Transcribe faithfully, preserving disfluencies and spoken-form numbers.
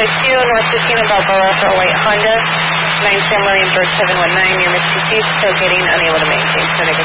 two, North fifteen in Balboa for a white Honda. nine Sam William Bird seven one nine, near Misty Chief, still getting unable to maintain. So